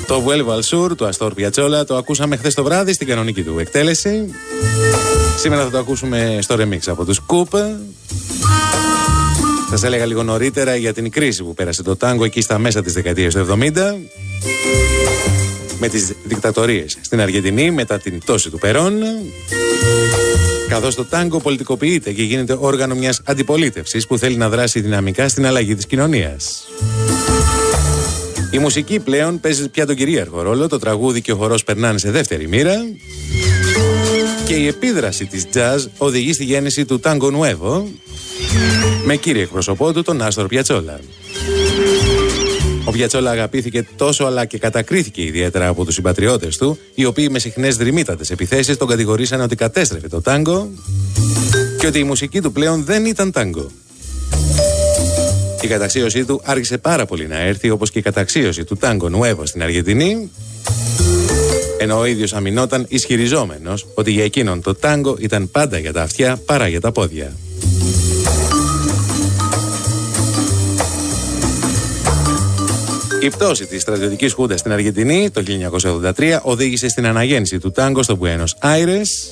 Το Vuelvo al Sur του Αστόρ Πιατσόλα το ακούσαμε χθες το βράδυ στην κανονική του εκτέλεση. Σήμερα θα το ακούσουμε στο remix από τους Κούπα. Σας έλεγα λίγο νωρίτερα για την κρίση που πέρασε το τάγκο εκεί στα μέσα της δεκαετίας του 70, με τις δικτατορίες στην Αργεντινή μετά την πτώση του Περόν, καθώς το τάγκο πολιτικοποιείται και γίνεται όργανο μιας αντιπολίτευσης που θέλει να δράσει δυναμικά στην αλλαγή της κοινωνίας. Η μουσική πλέον παίζει πια τον κυρίαρχο ρόλο, το τραγούδι και ο χορός περνάνε σε δεύτερη μοίρα και η επίδραση της jazz οδηγεί στη γέννηση του Tango Nuevo με κύριο εκπροσωπό του τον Άστορ Πιατσόλα. Ο Πιατσόλα αγαπήθηκε τόσο αλλά και κατακρίθηκε ιδιαίτερα από τους συμπατριώτες του, οι οποίοι με συχνές δρυμύτατες επιθέσεις τον κατηγορήσαν ότι κατέστρεφε το τάγκο και ότι η μουσική του πλέον δεν ήταν τάγκο. Η καταξίωσή του άρχισε πάρα πολύ να έρθει, όπως και η καταξίωση του Tango Nuevo στην Αργεντινή, ενώ ο ίδιος αμυνόταν ισχυριζόμενος ότι για εκείνον το τάγκο ήταν πάντα για τα αυτιά παρά για τα πόδια. Η πτώση της στρατιωτικής χούντας στην Αργεντινή το 1983 οδήγησε στην αναγέννηση του τάγκο στο Μπουένος Άιρες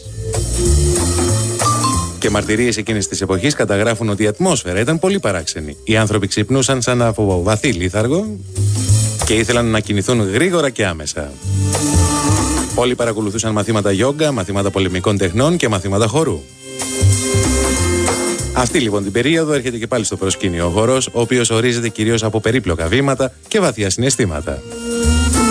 και μαρτυρίες εκείνης της εποχής καταγράφουν ότι η ατμόσφαιρα ήταν πολύ παράξενη. Οι άνθρωποι ξυπνούσαν σαν από βαθύ λίθαργο και ήθελαν να κινηθούν γρήγορα και άμεσα. Όλοι παρακολουθούσαν μαθήματα γιόγκα, μαθήματα πολεμικών τεχνών και μαθήματα χορού. Αυτή λοιπόν την περίοδο έρχεται και πάλι στο προσκήνιο ο χορός, ο οποίος ορίζεται κυρίως από περίπλοκα βήματα και βαθιά συναισθήματα.